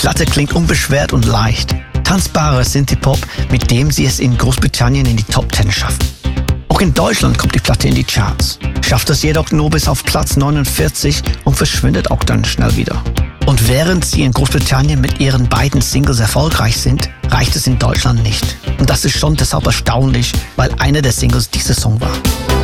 Platte klingt unbeschwert und leicht. Tanzbarer Synthie-Pop, mit dem sie es in Großbritannien in die Top 10 schaffen. Auch in Deutschland kommt die Platte in die Charts, schafft es jedoch nur bis auf Platz 49 und verschwindet auch dann schnell wieder. Und während sie in Großbritannien mit ihren beiden Singles erfolgreich sind, reicht es in Deutschland nicht. Und das ist schon deshalb erstaunlich, weil einer der Singles dieser Song war.